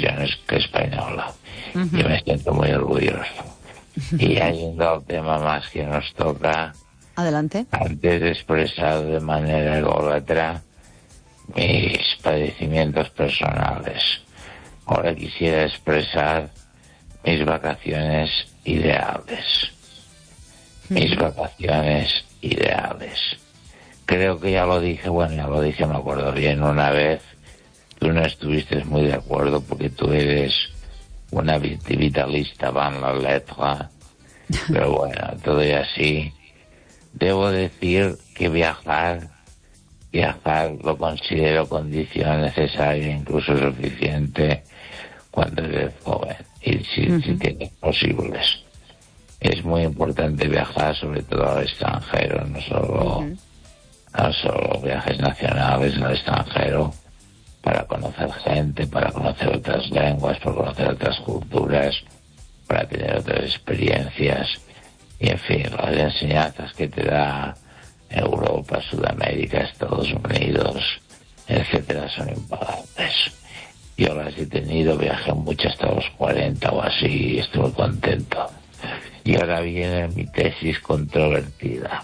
expresión española. Yo me siento muy orgulloso. Y hay un tema más que nos toca. Adelante. Antes de expresar de manera ególatra mis padecimientos personales, ahora quisiera expresar mis vacaciones ideales. Mis vacaciones ideales. Creo que ya lo dije, me acuerdo bien una vez. Tú no estuviste muy de acuerdo porque tú eres una vitalista van la letra, pero bueno, todo y así. Debo decir que viajar lo considero condición necesaria, incluso suficiente, cuando eres joven y si tienes posibles. Es muy importante viajar, sobre todo al extranjero, no solo viajes nacionales al extranjero, para conocer gente, para conocer otras lenguas, para conocer otras culturas, para tener otras experiencias. Y en fin, las enseñanzas que te da Europa, Sudamérica, Estados Unidos, etcétera, son impagables. Yo las he tenido, viajé mucho hasta los 40 o así, y estuve contento. Y ahora viene mi tesis controvertida.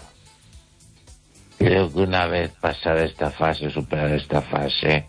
Creo que una vez pasada esta fase, superada esta fase,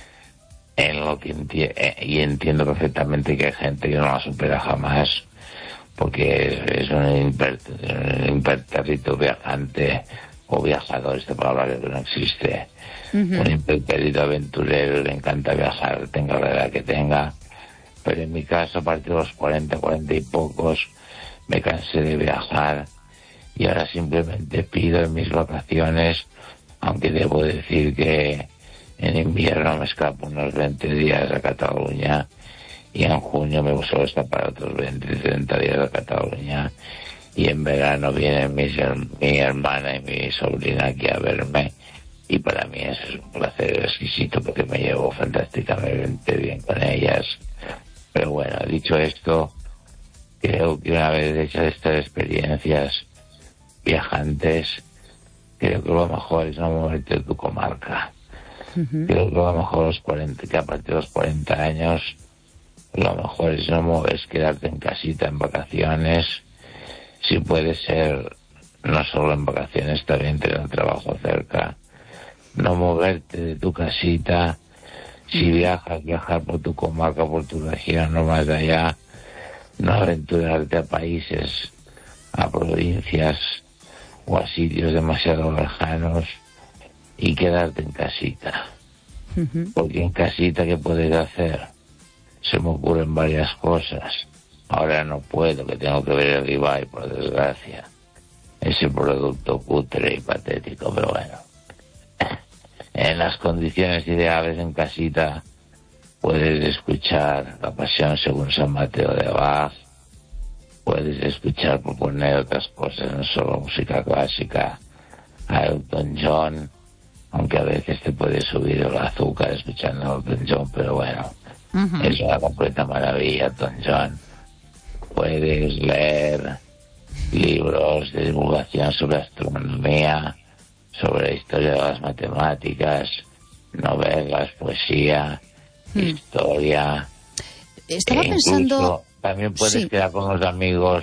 en lo que y entiendo perfectamente que hay gente que no la supera jamás, porque es un impertérrito viajante o viajador, esta palabra que no existe, un impertérito aventurero, le encanta viajar, tenga la edad que tenga, pero en mi caso, a partir de los 40 y pocos, me cansé de viajar y ahora simplemente pido en mis vacaciones, aunque debo decir que en invierno me escapo unos 20 días a Cataluña y en junio me suelo escapar otros 20-30 días a Cataluña, y en verano vienen mi hermana y mi sobrina aquí a verme, y para mí eso es un placer exquisito porque me llevo fantásticamente bien con ellas. Pero bueno, dicho esto, creo que una vez hechas estas experiencias viajantes, creo que lo mejor es no moverte de tu comarca. Creo que lo mejor que a partir de los 40 años, lo mejor es quedarte en casita en vacaciones, si puede ser, no solo en vacaciones, también tener trabajo cerca. No moverte de tu casita, si viajar por tu comarca, por tu región, no más de allá, no aventurarte a países, a provincias o a sitios demasiado lejanos y quedarte en casita. Porque en casita, ¿qué puedes hacer? Se me ocurren varias cosas. Ahora no puedo, que tengo que ver el Ibai, por desgracia. Ese producto cutre y patético, pero bueno. En las condiciones ideales en casita puedes escuchar La Pasión según San Mateo de Bach, puedes escuchar, por poner otras cosas, no solo música clásica, a Elton John, aunque a veces te puede subir el azúcar escuchando a Elton John, pero bueno, es una completa maravilla Elton John. Puedes leer libros de divulgación sobre astronomía, sobre la historia de las matemáticas, novelas, poesía, historia. Estaba pensando... También puedes quedar con los amigos,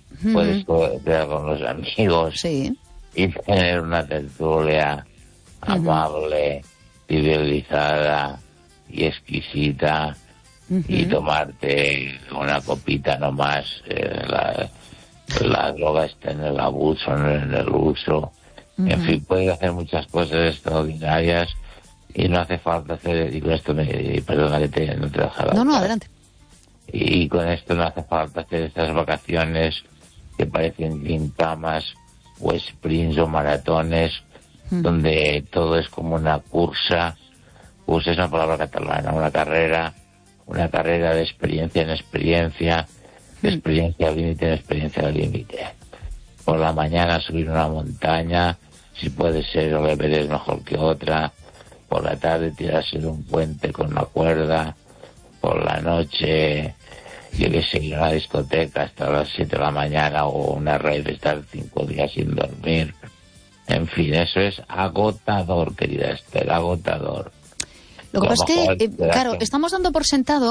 y tener una tertulia amable, civilizada y exquisita, y tomarte una copita nomás. La droga está en el abuso, no en el uso. En fin, puedes hacer muchas cosas extraordinarias y no hace falta hacer... Y con esto perdona que no te dejaba. No, adelante. Y con esto no hace falta hacer estas vacaciones que parecen gincamas o sprints o maratones, donde todo es como una cursa. Cursa es una palabra catalana, una carrera de experiencia en experiencia, de experiencia al límite en experiencia al límite. Por la mañana subir una montaña, si puede ser el Everest mejor que otra. Por la tarde tirarse de un puente con una cuerda. Por la noche, yo que sé, ir a una discoteca hasta las 7 de la mañana o una rave, estar 5 días sin dormir. En fin, eso es agotador, querida Esther, agotador. Lo que pasa es que, claro, estamos dando por sentado